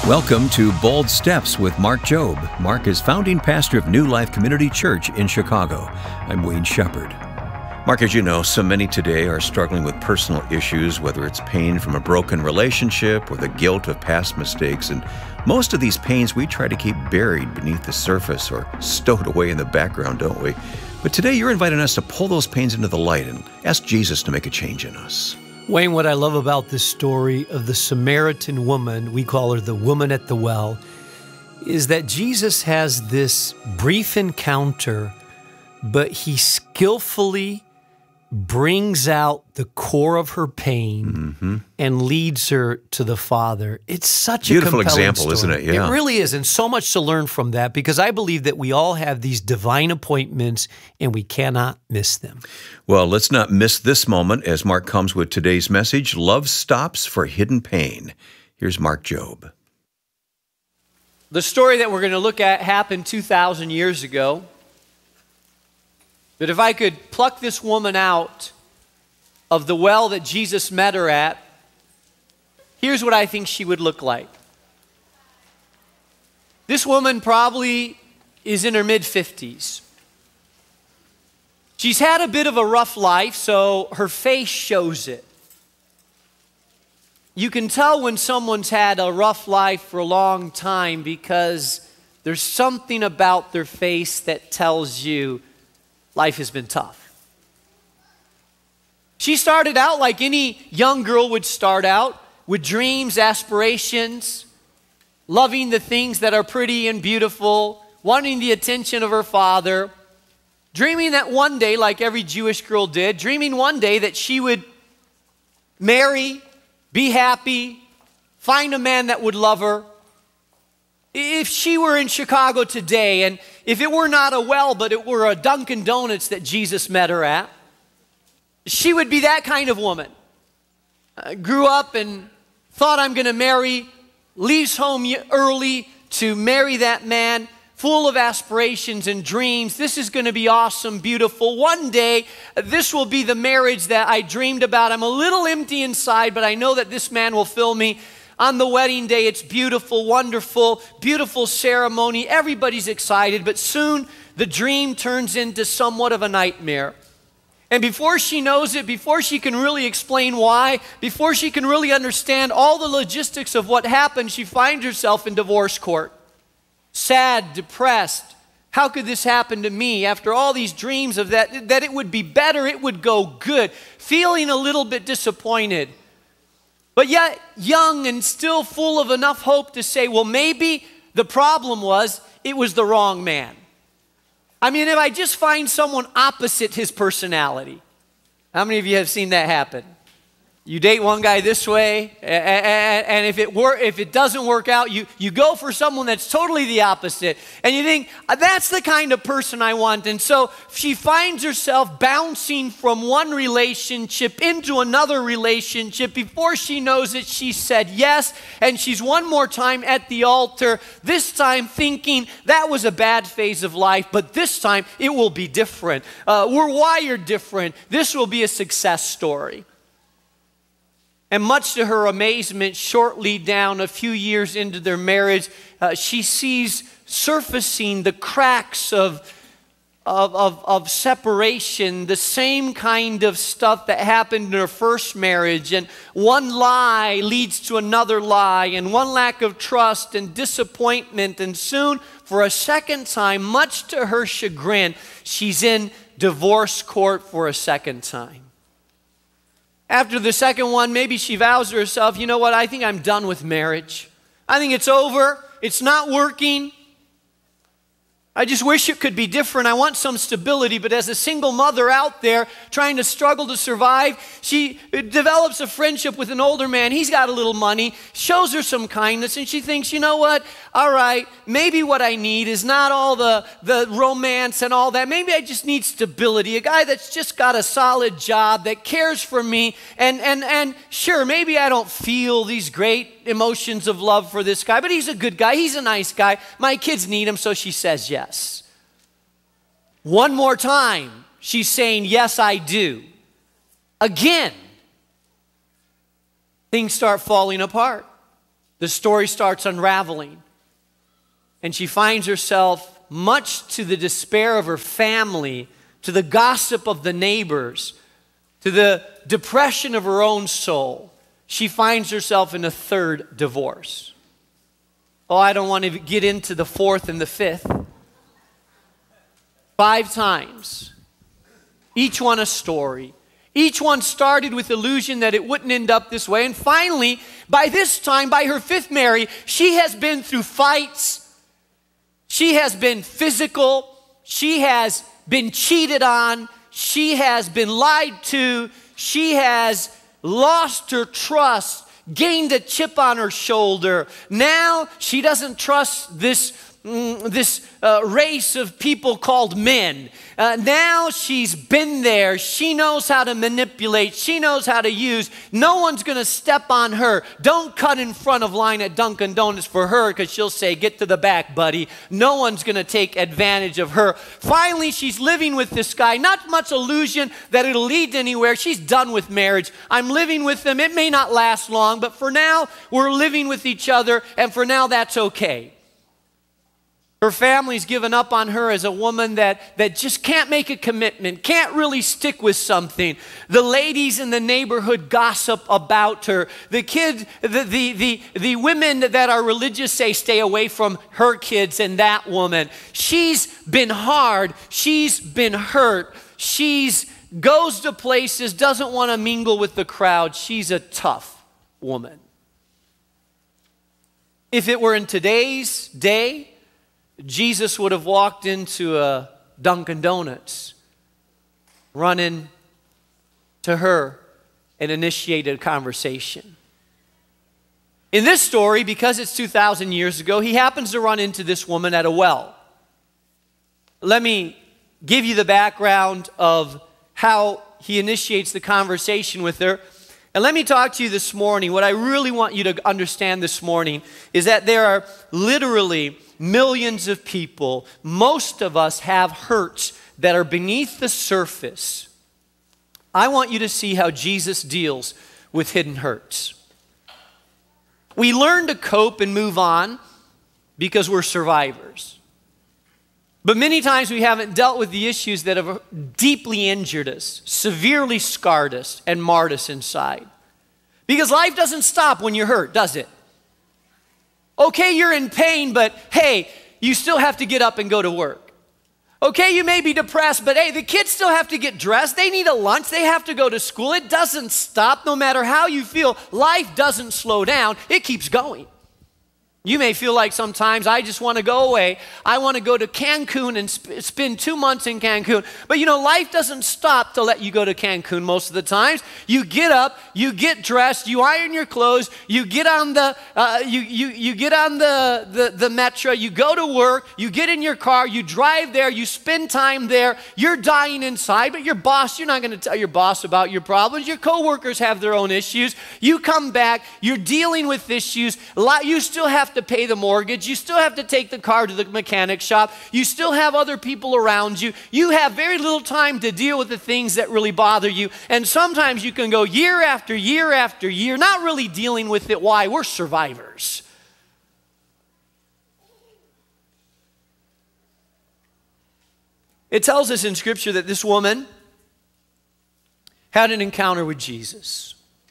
Welcome to Bold Steps with Mark Jobe. Mark is founding pastor of New Life Community Church in Chicago. I'm Wayne Shepherd. Mark, as you know, so many today are struggling with personal issues, whether it's pain from a broken relationship or the guilt of past mistakes. And most of these pains we try to keep buried beneath the surface or stowed away in the background, don't we? But today you're inviting us to pull those pains into the light and ask Jesus to make a change in us. Wayne, what I love about this story of the Samaritan woman, we call her the woman at the well, is that Jesus has this brief encounter, but he skillfully brings out the core of her pain and leads her to the Father. It's such a beautiful compelling example, story. isn't it? Yeah. It really is, and so much to learn from that, because I believe that we all have these divine appointments and we cannot miss them. Well, let's not miss this moment as Mark comes with today's message, Love Stops for Hidden Pain. Here's Mark Jobe. The story that we're going to look at happened 2,000 years ago. But if I could pluck this woman out of the well that Jesus met her at, here's what I think she would look like. This woman probably is in her mid-50s. She's had a bit of a rough life, so her face shows it. You can tell when someone's had a rough life for a long time because there's something about their face that tells you life has been tough. She started out like any young girl would start out, with dreams, aspirations, loving the things that are pretty and beautiful, wanting the attention of her father, dreaming that one day, like every Jewish girl did, dreaming one day that she would marry, be happy, find a man that would love her. If she were in Chicago today, and if it were not a well, but it were a Dunkin' Donuts that Jesus met her at, she would be that kind of woman. Grew up and thought, I'm going to marry, leaves home early to marry that man, full of aspirations and dreams. This is going to be awesome, beautiful. One day, this will be the marriage that I dreamed about. I'm a little empty inside, but I know that this man will fill me. On the wedding day, it's beautiful, wonderful, beautiful ceremony. Everybody's excited, but soon the dream turns into somewhat of a nightmare. And before she knows it, before she can really explain why, before she can really understand all the logistics of what happened, she finds herself in divorce court. Sad, depressed. How could this happen to me after all these dreams of that it would be better, it would go good, feeling a little bit disappointed. But yet young and still full of enough hope to say, well, maybe the problem was it was the wrong man. I mean, if I just find someone opposite his personality. How many of you have seen that happen? You date one guy this way, and if it doesn't work out, you go for someone that's totally the opposite. And you think, that's the kind of person I want. And so she finds herself bouncing from one relationship into another relationship. Before she knows it, she said yes, and she's one more time at the altar, this time thinking that was a bad phase of life, but this time it will be different. We're wired different. This will be a success story. And much to her amazement, shortly down, a few years into their marriage, she sees surfacing the cracks of separation, the same kind of stuff that happened in her first marriage. And one lie leads to another lie, and one lack of trust and disappointment. And soon, for a second time, much to her chagrin, she's in divorce court for a second time. After the second one, maybe she vows to herself, you know what, I think I'm done with marriage. I think it's over. It's not working. I just wish it could be different. I want some stability. But as a single mother out there trying to struggle to survive, she develops a friendship with an older man. He's got a little money, shows her some kindness, and she thinks, you know what? All right, maybe what I need is not all the romance and all that. Maybe I just need stability, a guy that's just got a solid job, that cares for me. And sure, maybe I don't feel these great emotions of love for this guy, but he's a good guy. He's a nice guy. My kids need him, so she says yes. One more time, she's saying, yes, I do. Again, things start falling apart. the story starts unraveling. And she finds herself, much to the despair of her family, to the gossip of the neighbors, to the depression of her own soul, she finds herself in a third divorce. Oh, I don't want to get into the fourth and the fifth. 5 times. Each one a story. Each one started with illusion that it wouldn't end up this way. And finally, by this time, by her 5th marriage, she has been through fights. She has been physical. She has been cheated on. She has been lied to. She has lost her trust, gained a chip on her shoulder. Now she doesn't trust this race of people called men. Now she's been there. She knows how to manipulate. She knows how to use. No one's going to step on her. Don't cut in front of line at Dunkin' Donuts for her, because she'll say, get to the back, buddy. No one's going to take advantage of her. Finally, she's living with this guy. Not much illusion that it'll lead to anywhere. She's done with marriage. I'm living with him. It may not last long, but for now, we're living with each other, and for now, that's okay. Her family's given up on her as a woman that just can't make a commitment, can't really stick with something. The ladies in the neighborhood gossip about her. The women that are religious say stay away from her kids and that woman. She's been hard. She's been hurt. She's goes to places, doesn't want to mingle with the crowd. She's a tough woman. If it were in today's day, Jesus would have walked into a Dunkin' Donuts, run in to her, and initiated a conversation. In this story, because it's 2,000 years ago, he happens to run into this woman at a well. Let me give you the background of how he initiates the conversation with her. And let me talk to you this morning. What I really want you to understand this morning is that there are literally millions of people. Most of us have hurts that are beneath the surface. I want you to see how Jesus deals with hidden hurts. We learn to cope and move on because we're survivors. But many times we haven't dealt with the issues that have deeply injured us, severely scarred us, and marred us inside. Because life doesn't stop when you're hurt, does it? Okay, you're in pain, but hey, you still have to get up and go to work. Okay, you may be depressed, but hey, the kids still have to get dressed. They need a lunch. They have to go to school. It doesn't stop no matter how you feel. Life doesn't slow down. It keeps going. You may feel like sometimes I just want to go away. I want to go to Cancun and spend 2 months in Cancun. But you know, life doesn't stop to let you go to Cancun most of the times. You get up, you get dressed, you iron your clothes, you get on the the metro, you go to work, you get in your car, you drive there, you spend time there. You're dying inside, but your boss, you're not going to tell your boss about your problems. Your coworkers have their own issues. You come back, you're dealing with issues. You still have to pay the mortgage. You still have to take the car to the mechanic shop. You still have other people around you. You have very little time to deal with the things that really bother you. And sometimes you can go year after year after year, not really dealing with it. Why? We're survivors. It tells us in Scripture that this woman had an encounter with Jesus.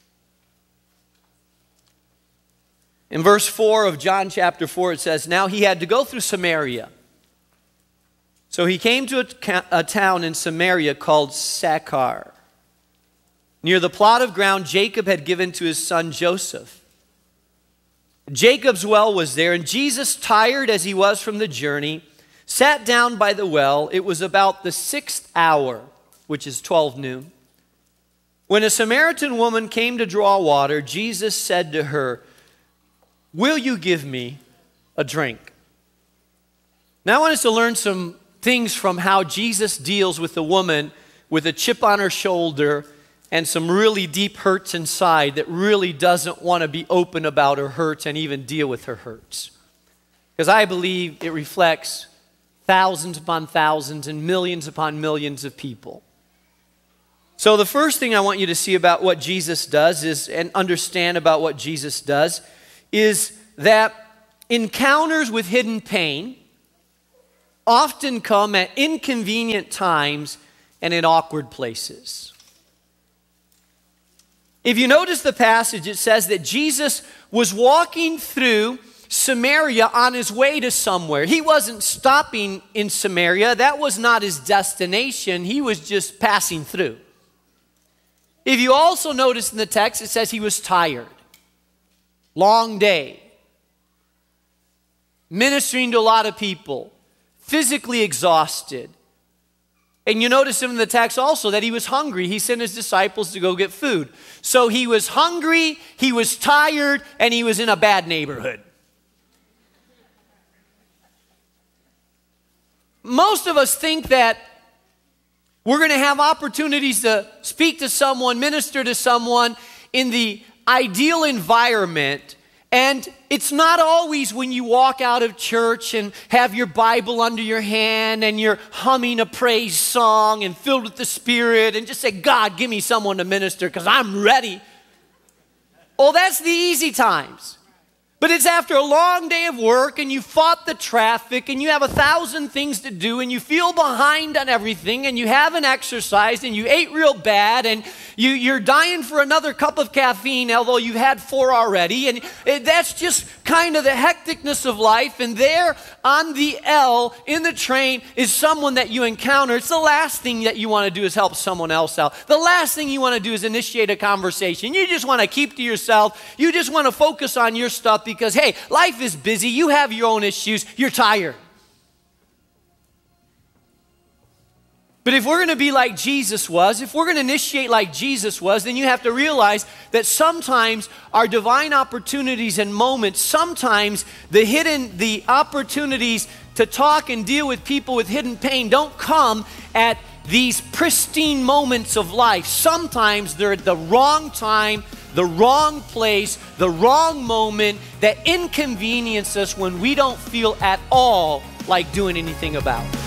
In verse 4 of John chapter 4, it says, now he had to go through Samaria. So he came to a town in Samaria called Sychar, near the plot of ground Jacob had given to his son Joseph. Jacob's well was there, and Jesus, tired as he was from the journey, sat down by the well. It was about the 6th hour, which is 12 noon. When a Samaritan woman came to draw water, Jesus said to her, will you give me a drink? Now I want us to learn some things from how Jesus deals with a woman with a chip on her shoulder and some really deep hurts inside that really doesn't want to be open about her hurts and even deal with her hurts. Because I believe it reflects thousands upon thousands and millions upon millions of people. So the first thing I want you to see about what Jesus does is, and understand about what Jesus does, is that encounters with hidden pain often come at inconvenient times and in awkward places. If you notice the passage, it says that Jesus was walking through Samaria on his way to somewhere. He wasn't stopping in Samaria. That was not his destination. He was just passing through. If you also notice in the text, it says he was tired. Long day. Ministering to a lot of people. Physically exhausted. And you notice in the text also that he was hungry. He sent his disciples to go get food. So he was hungry, he was tired, and he was in a bad neighborhood. Most of us think that we're going to have opportunities to speak to someone, minister to someone in the ideal environment. And it's not always when you walk out of church and have your Bible under your hand and you're humming a praise song and filled with the Spirit and just say, God, give me someone to minister because I'm ready. Oh, that's the easy times. But it's after a long day of work and you fought the traffic and you have 1,000 things to do and you feel behind on everything and you haven't exercised and you ate real bad and you're dying for another cup of caffeine, although you've had 4 already. And that's just kind of the hecticness of life. And there on the L in the train is someone that you encounter. It's the last thing that you want to do is help someone else out. The last thing you want to do is initiate a conversation. You just want to keep to yourself. You just want to focus on your stuff because, hey, life is busy. You have your own issues. You're tired. But if we're going to be like Jesus was, if we're going to initiate like Jesus was, then you have to realize that sometimes our divine opportunities and moments, sometimes the opportunities to talk and deal with people with hidden pain don't come at these pristine moments of life. Sometimes they're at the wrong time, the wrong place, the wrong moment that inconvenience us when we don't feel at all like doing anything about it.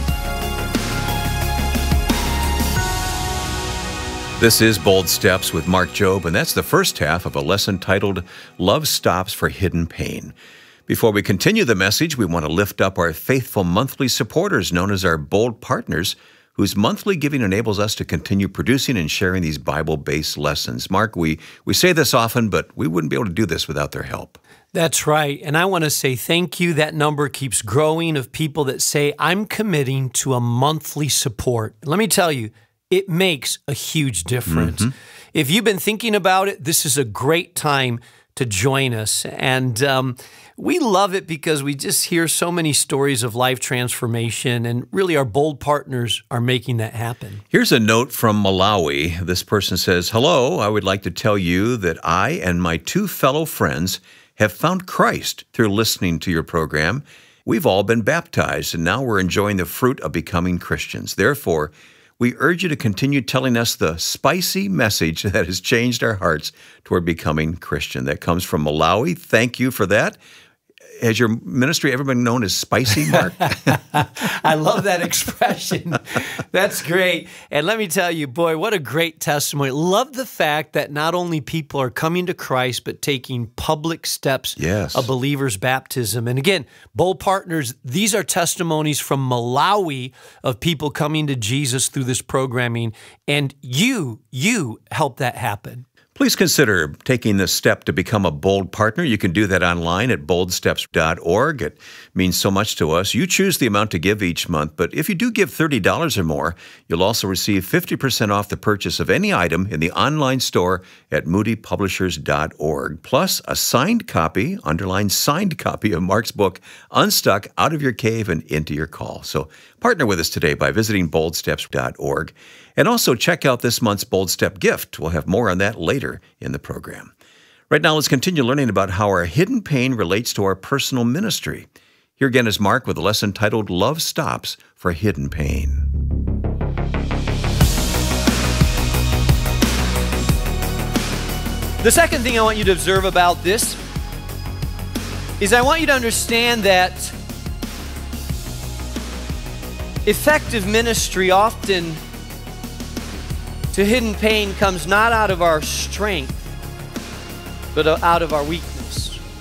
This is Bold Steps with Mark Jobe, and that's the first half of a lesson titled Love Stops for Hidden Pain. Before we continue the message, we want to lift up our faithful monthly supporters known as our Bold Partners, whose monthly giving enables us to continue producing and sharing these Bible-based lessons. Mark, we say this often, but we wouldn't be able to do this without their help. That's right. And I want to say thank you. That number keeps growing of people that say, I'm committing to a monthly support. Let me tell you, it makes a huge difference. Mm-hmm. If you've been thinking about it, this is a great time to join us. And we love it because we just hear so many stories of life transformation, and really our Bold Partners are making that happen. Here's a note from Malawi. This person says, hello, I would like to tell you that I and my 2 fellow friends have found Christ through listening to your program. We've all been baptized, and now we're enjoying the fruit of becoming Christians. Therefore, we urge you to continue telling us the spicy message that has changed our hearts toward becoming Christian. That comes from Malawi. Thank you for that. Has your ministry ever been known as spicy, Mark? I love that expression. That's great. And let me tell you, boy, what a great testimony. Love the fact that not only people are coming to Christ, but taking public steps of believers' baptism. And again, Bold Partners, these are testimonies from Malawi of people coming to Jesus through this programming. And you help that happen. Please consider taking this step to become a Bold Partner. You can do that online at boldsteps.org. It means so much to us. You choose the amount to give each month, but if you do give $30 or more, you'll also receive 50% off the purchase of any item in the online store at moodypublishers.org, plus a signed copy, underlined signed copy of Mark's book, Unstuck, Out of Your Cave and Into Your Call. So partner with us today by visiting boldsteps.org. And also check out this month's Bold Step gift. We'll have more on that later in the program. Right now, let's continue learning about how our hidden pain relates to our personal ministry. Here again is Mark with a lesson titled Love Stops for Hidden Pain. The second thing I want you to observe about this is I want you to understand that effective ministry often to hidden pain comes not out of our strength, but out of our weakness.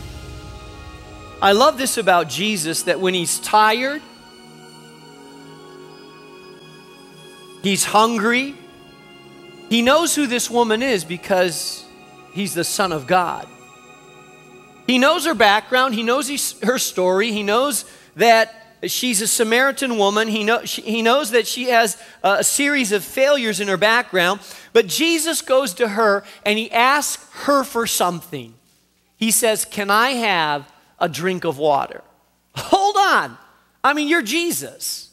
I love this about Jesus, that when he's tired, he's hungry, he knows who this woman is because he's the Son of God. He knows her background, he knows her story, he knows that she's a Samaritan woman, he knows that she has a series of failures in her background, but Jesus goes to her and he asks her for something. He says, "Can I have a drink of water?" Hold on. I mean, you're Jesus.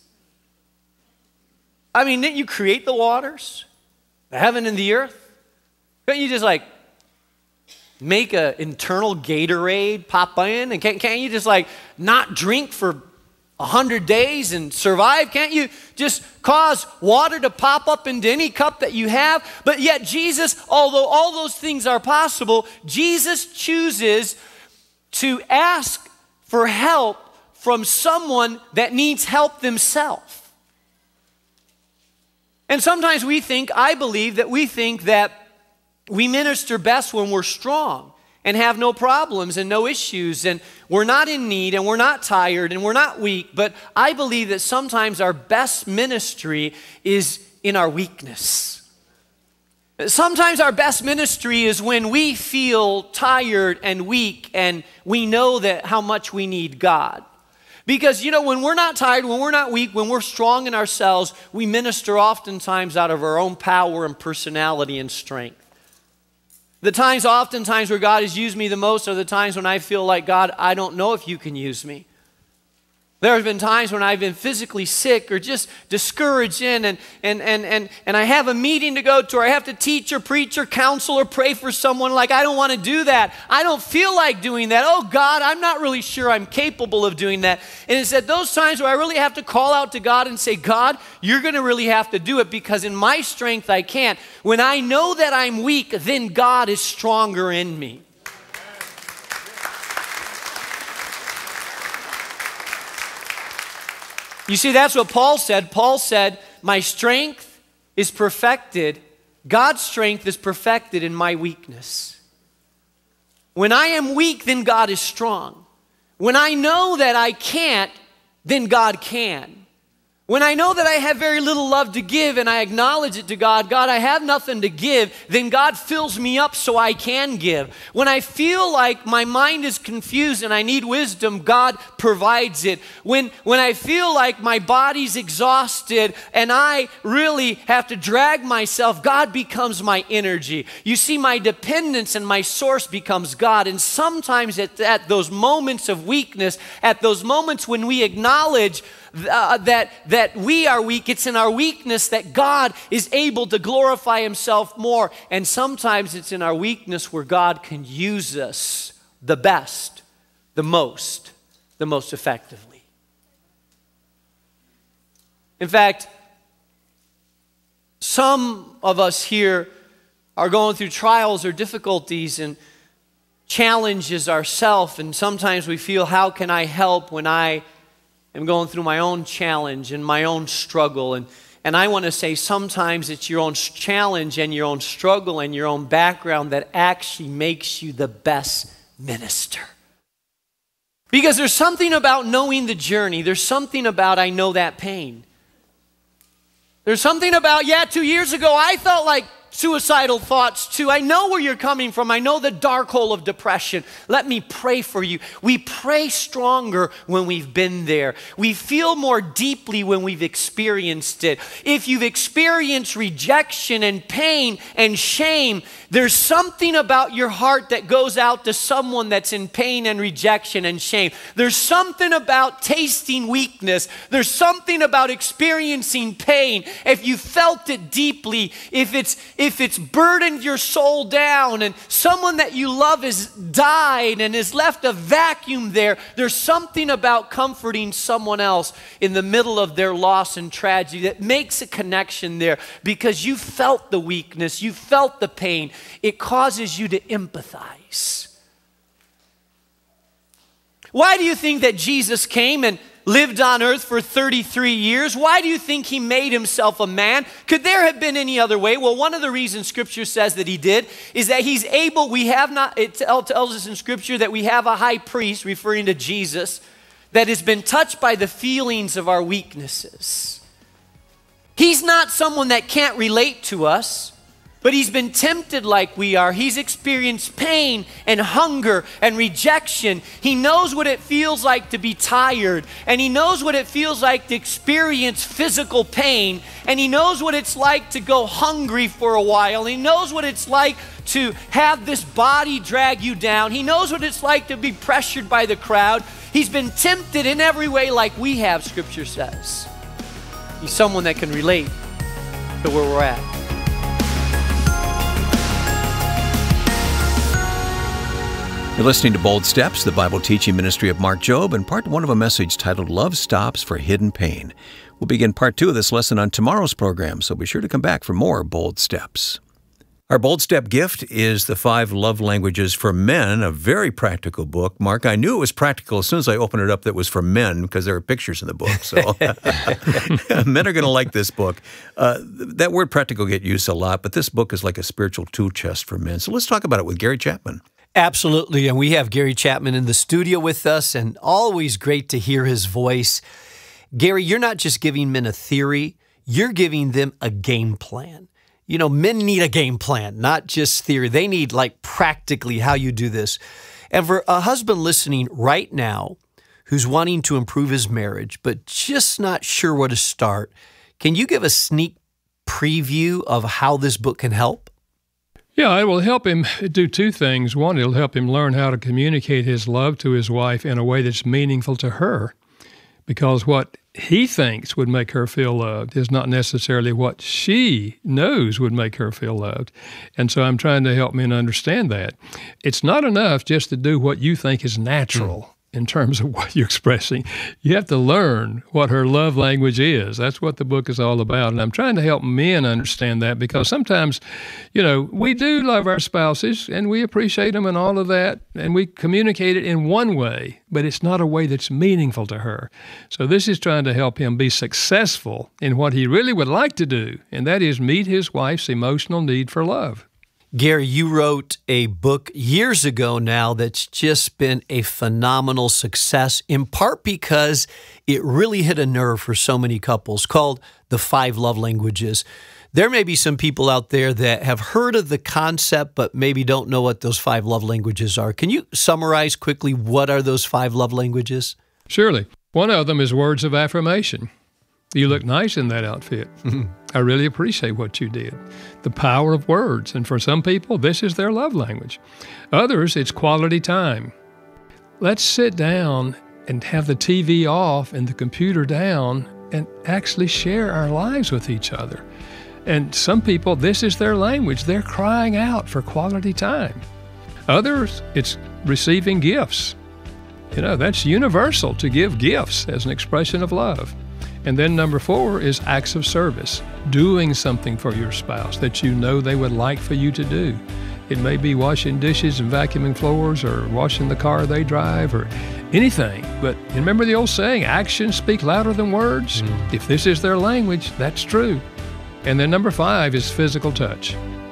I mean, didn't you create the waters, the heaven and the earth? Couldn't you just like make an internal Gatorade pop in? And can't you just like not drink for 100 days and survive? Can't you just cause water to pop up into any cup that you have? But yet Jesus, although all those things are possible, Jesus chooses to ask for help from someone that needs help themselves. And sometimes I believe that we think that we minister best when we're strong and have no problems and no issues, and we're not in need and we're not tired and we're not weak. But I believe that sometimes our best ministry is in our weakness. Sometimes our best ministry is when we feel tired and weak and we know that how much we need God. Because, when we're not tired, when we're not weak, when we're strong in ourselves, we minister oftentimes out of our own power and personality and strength. Oftentimes where God has used me the most are the times when I feel like, God, I don't know if you can use me. There have been times when I've been physically sick or just discouraged and I have a meeting to go to, or I have to teach or preach or counsel or pray for someone. Like, I don't want to do that. I don't feel like doing that. Oh God, I'm not really sure I'm capable of doing that. And it's at those times where I really have to call out to God and say, God, you're going to really have to do it, because in my strength I can't. When I know that I'm weak, then God is stronger in me. You see, that's what Paul said. Paul said, my strength is perfected. God's strength is perfected in my weakness. When I am weak, then God is strong. When I know that I can't, then God can. When I know that I have very little love to give and I acknowledge it to God, God, I have nothing to give, then God fills me up so I can give. When I feel like my mind is confused and I need wisdom, God provides it. When I feel like my body's exhausted and I really have to drag myself, God becomes my energy. You see, my dependence and my source becomes God. And sometimes at those moments of weakness, at those moments when we acknowledge that we are weak, it's in our weakness that God is able to glorify himself more. And sometimes it's in our weakness where God can use us the best, the most effectively. In fact, some of us here are going through trials or difficulties and challenges ourselves, and sometimes we feel, how can I help when I am going through my own challenge and my own struggle? And I want to say, sometimes it's your own challenge and your own struggle and your own background that actually makes you the best minister. Because there's something about knowing the journey. There's something about, I know that pain. There's something about, 2 years ago I felt like suicidal thoughts too. I know where you're coming from. I know the dark hole of depression. Let me pray for you. We pray stronger when we've been there. We feel more deeply when we've experienced it. If you've experienced rejection and pain and shame, there's something about your heart that goes out to someone that's in pain and rejection and shame. There's something about tasting weakness. There's something about experiencing pain. If you felt it deeply, if it's burdened your soul down and someone that you love has died and has left a vacuum there, there's something about comforting someone else in the middle of their loss and tragedy that makes a connection there, because you felt the weakness, you felt the pain. It causes you to empathize. Why do you think that Jesus came and lived on earth for 33 years. Why do you think he made himself a man? Could there have been any other way? Well, one of the reasons Scripture says that he did is that he's able, it tells us in Scripture that we have a high priest, referring to Jesus, that has been touched by the feelings of our weaknesses. He's not someone that can't relate to us, but he's been tempted like we are. He's experienced pain and hunger and rejection. He knows what it feels like to be tired, and he knows what it feels like to experience physical pain, and he knows what it's like to go hungry for a while. He knows what it's like to have this body drag you down. He knows what it's like to be pressured by the crowd. He's been tempted in every way like we have, Scripture says. He's someone that can relate to where we're at. You're listening to Bold Steps, the Bible teaching ministry of Mark Jobe, and part one of a message titled Love Stops for Hidden Pain. We'll begin part two of this lesson on tomorrow's program, so be sure to come back for more Bold Steps. Our Bold Step gift is The 5 Love Languages for Men, a very practical book. Mark, I knew it was practical as soon as I opened it up that it was for men because there are pictures in the book. So men are going to like this book. That word practical get used a lot, but this book is like a spiritual tool chest for men. So let's talk about it with Gary Chapman. Absolutely, and we have Gary Chapman in the studio with us, and always great to hear his voice. Gary, you're not just giving men a theory, you're giving them a game plan. You know, men need a game plan, not just theory. They need, like, practically how you do this. And for a husband listening right now who's wanting to improve his marriage, but just not sure where to start, can you give a sneak preview of how this book can help? Yeah, it will help him do two things. One, it'll help him learn how to communicate his love to his wife in a way that's meaningful to her, because what he thinks would make her feel loved is not necessarily what she knows would make her feel loved. And so I'm trying to help men understand that. It's not enough just to do what you think is natural in terms of what you're expressing. You have to learn what her love language is. That's what the book is all about. And I'm trying to help men understand that, because sometimes, you know, we do love our spouses and we appreciate them and all of that, and we communicate it in one way, but it's not a way that's meaningful to her. So this is trying to help him be successful in what he really would like to do, and that is meet his wife's emotional need for love. Gary, you wrote a book years ago now that's just been a phenomenal success, in part because it really hit a nerve for so many couples, called The 5 Love Languages. There may be some people out there that have heard of the concept, but maybe don't know what those 5 love languages are. Can you summarize quickly what are those 5 love languages? Surely. One of them is words of affirmation. You look nice in that outfit. I really appreciate what you did. The power of words. And for some people, this is their love language. Others, it's quality time. Let's sit down and have the TV off and the computer down and actually share our lives with each other. And some people, this is their language. They're crying out for quality time. Others, it's receiving gifts. You know, that's universal, to give gifts as an expression of love. And then number 4 is acts of service, doing something for your spouse that you know they would like for you to do. It may be washing dishes and vacuuming floors, or washing the car they drive, or anything. But remember the old saying, actions speak louder than words? If this is their language, that's true. And then number 5 is physical touch,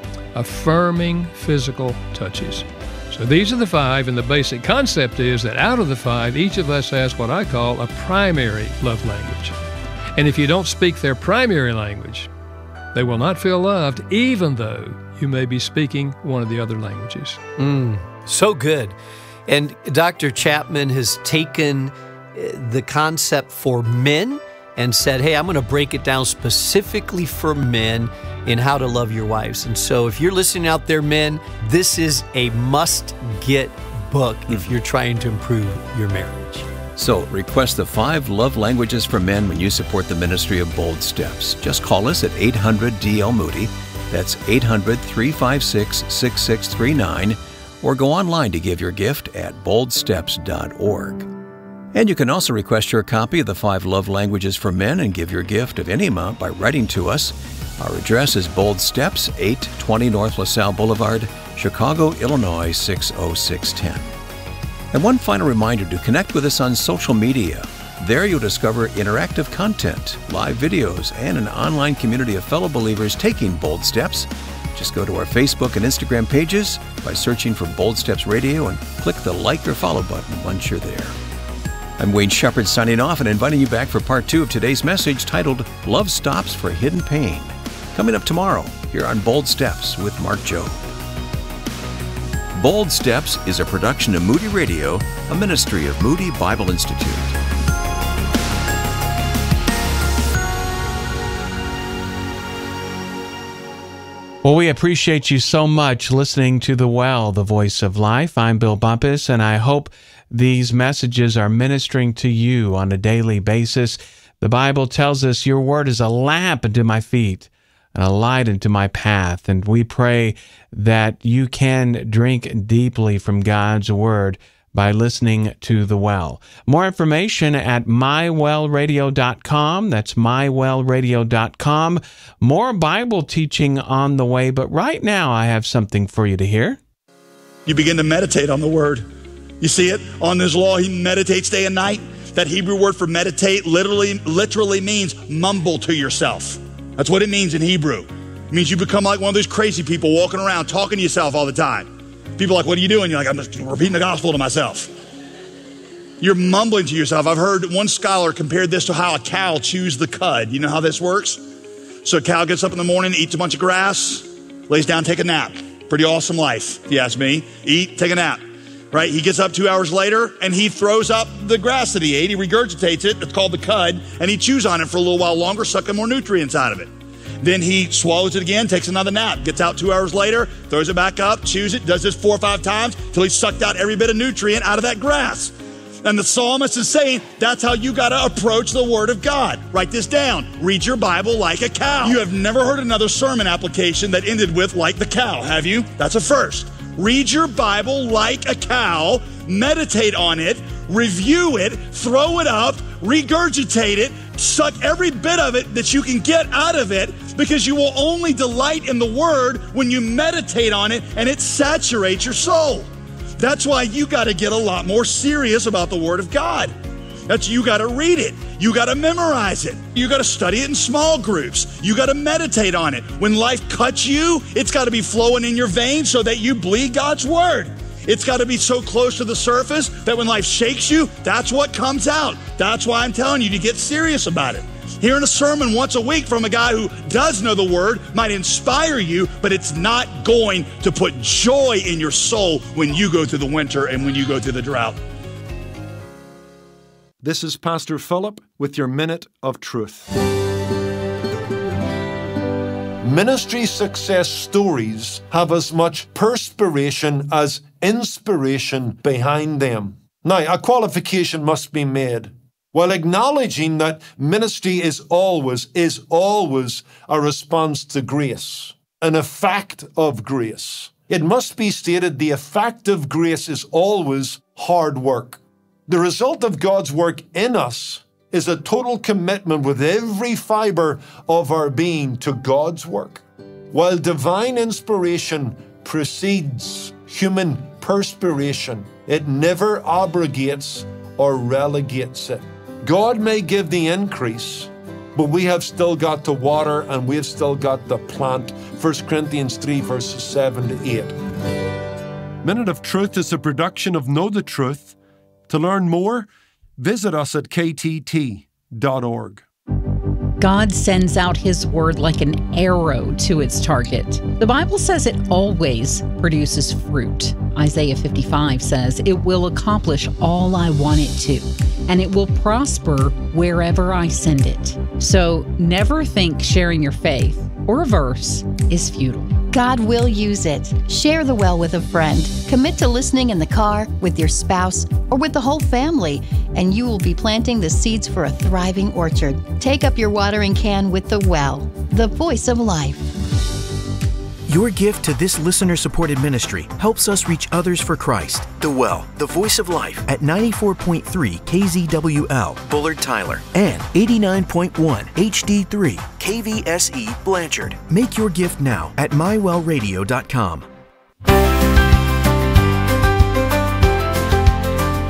affirming physical touches. So these are the 5, and the basic concept is that out of the 5, each of us has what I call a primary love language. And if you don't speak their primary language, they will not feel loved, even though you may be speaking one of the other languages. So good. And Dr. Chapman has taken the concept for men and said, hey, I'm going to break it down specifically for men in how to love your wives. And so if you're listening out there, men, this is a must-get book if you're trying to improve your marriage. So request the 5 love languages for men when you support the ministry of Bold Steps. Just call us at 800-DL-MOODY. That's 800-356-6639. Or go online to give your gift at boldsteps.org. And you can also request your copy of the 5 love languages for men and give your gift of any amount by writing to us. Our address is Bold Steps, 820 North LaSalle Boulevard, Chicago, Illinois, 60610. And one final reminder to connect with us on social media. There you'll discover interactive content, live videos, and an online community of fellow believers taking bold steps. Just go to our Facebook and Instagram pages by searching for Bold Steps Radio and click the like or follow button once you're there. I'm Wayne Shepherd signing off and inviting you back for part 2 of today's message titled Love Stops for Hidden Pain. Coming up tomorrow here on Bold Steps with Mark Jobe. Bold Steps is a production of Moody Radio, a ministry of Moody Bible Institute. Well, we appreciate you so much listening to The Well, the Voice of Life. I'm Bill Bumpus, and I hope these messages are ministering to you on a daily basis. The Bible tells us your word is a lamp unto my feet and a light unto my path. And we pray that you can drink deeply from God's word by listening to The Well. More information at mywellradio.com. That's mywellradio.com. More Bible teaching on the way, but right now I have something for you to hear. You begin to meditate on the Word. You see it on His law. He meditates day and night. That Hebrew word for meditate literally means mumble to yourself. That's what it means in Hebrew. It means you become like one of those crazy people walking around talking to yourself all the time. People are like, what are you doing? You're like, I'm just repeating the gospel to myself. You're mumbling to yourself. I've heard one scholar compared this to how a cow chews the cud. You know how this works? So a cow gets up in the morning, eats a bunch of grass, lays down, take a nap. Pretty awesome life, if you ask me. Eat, take a nap. Right? He gets up 2 hours later and he throws up the grass that he ate. He regurgitates it. It's called the cud. And he chews on it for a little while longer, sucking more nutrients out of it. Then he swallows it again, takes another nap, gets out 2 hours later, throws it back up, chews it, does this 4 or 5 times till he's sucked out every bit of nutrient out of that grass. And the psalmist is saying, that's how you got to approach the Word of God. Write this down. Read your Bible like a cow. You have never heard another sermon application that ended with like the cow, have you? That's a first. Read your Bible like a cow, meditate on it, review it, throw it up, regurgitate it, suck every bit of it that you can get out of it, because you will only delight in the Word when you meditate on it and it saturates your soul. That's why you got to get a lot more serious about the Word of God. That's you got to read it. You got to memorize it. You got to study it in small groups. You got to meditate on it. When life cuts you, it's got to be flowing in your veins so that you bleed God's Word. It's got to be so close to the surface that when life shakes you, that's what comes out. That's why I'm telling you to get serious about it. Hearing a sermon once a week from a guy who does know the Word might inspire you, but it's not going to put joy in your soul when you go through the winter and when you go through the drought. This is Pastor Philip with your Minute of Truth. Ministry success stories have as much perspiration as inspiration behind them. Now, a qualification must be made. While acknowledging that ministry is always a response to grace, an effect of grace, it must be stated the effect of grace is always hard work. The result of God's work in us is a total commitment with every fiber of our being to God's work. While divine inspiration precedes human perspiration, it never abrogates or relegates it. God may give the increase, but we have still got to water and we have still got to plant. 1 Corinthians 3 verses 7 to 8. Minute of Truth is a production of Know the Truth. To learn more, visit us at ktt.org. God sends out His word like an arrow to its target. The Bible says it always produces fruit. Isaiah 55 says it will accomplish all I want it to, and it will prosper wherever I send it. So never think sharing your faith or a verse is futile. God will use it. Share the well with a friend. Commit to listening in the car, with your spouse, or with the whole family, and you will be planting the seeds for a thriving orchard. Take up your watering can with the well, the voice of life. Your gift to this listener-supported ministry helps us reach others for Christ. The Well, the Voice of Life at 94.3 KZWL, Bullard Tyler, and 89.1 HD3 KVSE Blanchard. Make your gift now at mywellradio.com.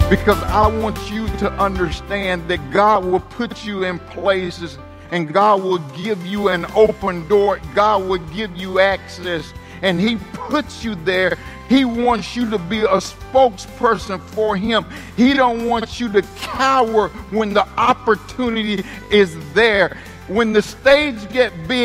because I want you to understand that God will put you in places and God will give you an open door. God will give you access, and He puts you there. He wants you to be a spokesperson for Him. He don't want you to cower when the opportunity is there. When the stage get big,